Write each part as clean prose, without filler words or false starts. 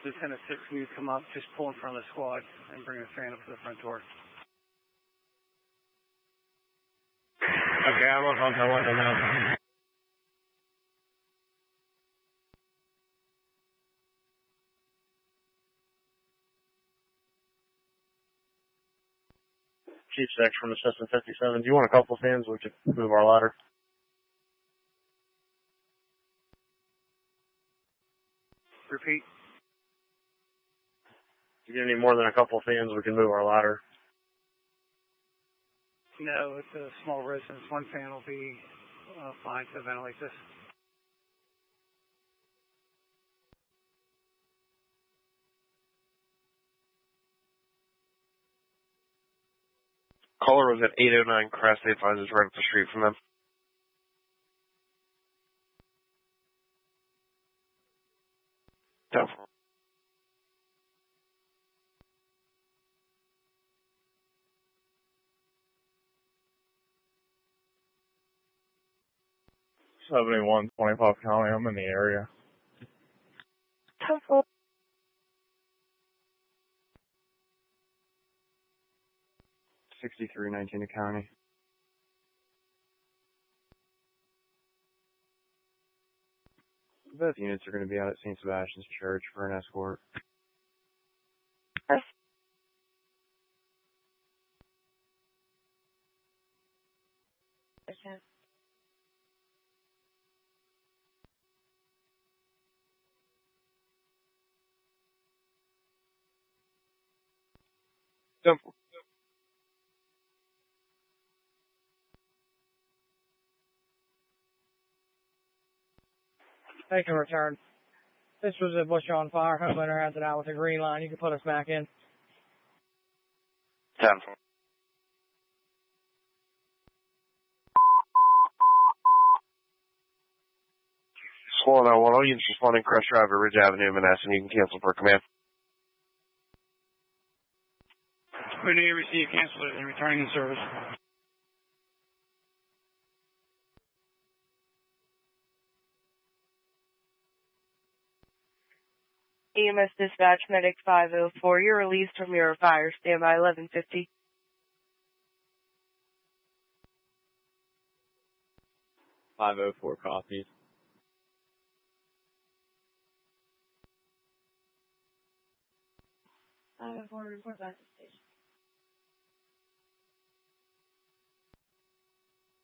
Lieutenant 6, when you come up, just pull in front of the squad and bring the fan up to the front door. Okay, I'm on contact with now. Chief 6 from Assistant 57. Do you want a couple fans? We could move our ladder. Repeat. If you need more than a couple fans, we can move our ladder. No, it's a small residence. One fan will be fine to ventilate this. Caller was at 809 Crest. They advised us right up the street from them. Down. $71, 25 County. I'm in the area. 6319 County. Both units are going to be out at St. Sebastian's Church for an escort. Okay. Simple. They can return. This was a bush on fire. Homelander has it out with a green line. You can put us back in. 10. Swallow 911, all units responding Crest Drive at Ridge Avenue, Manassas. You can cancel for command. We need to receive cancel and returning in service. EMS dispatch medic 504. You're released from your fire. Standby 1150. .504 copies. 504, report back to station.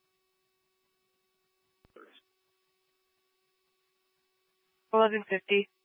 $11.50.